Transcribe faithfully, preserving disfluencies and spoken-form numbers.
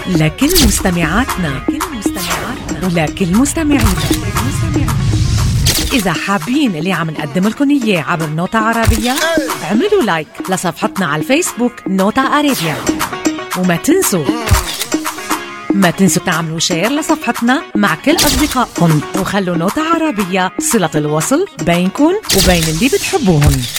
لكل مستمعاتنا ولكل مستمعينا. إذا حابين اللي عم نقدم لكم إياه عبر نوتا عربية، اعملوا لايك لصفحتنا على الفيسبوك نوتا عربية، وما تنسوا ما تنسوا تعملوا شير لصفحتنا مع كل أصدقائكم، وخلوا نوتا عربية صلة الوصل بينكم وبين اللي بتحبوهم.